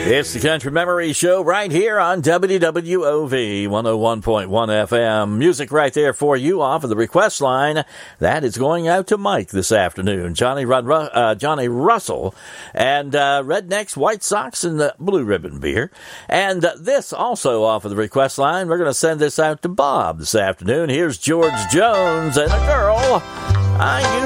It's the Country Memory Show right here on WWOV 101.1 FM. Music right there for you off of the request line. That is going out to Mike this afternoon. Johnny Russell and Rednecks, White Sox, and the Blue Ribbon Beer. And this also off of the request line. We're going to send this out to Bob this afternoon. Here's George Jones and a girl I used